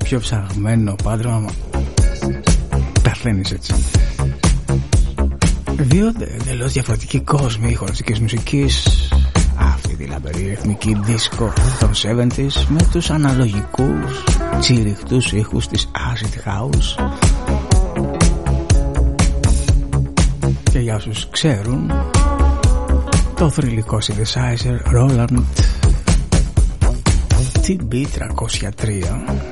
πιο ψαγμένο πάντρεμα, πεθαίνεις έτσι. Δύο εντελώς διαφορετικοί κόσμοι χορευτικής μουσικής. Αυτή τη λαμπερή εθνική δίσκο των 70's με τους αναλογικούς τσιριχτούς ήχους της acid house. Και για όσους ξέρουν, το θρυλικό synthesizer Roland TB-303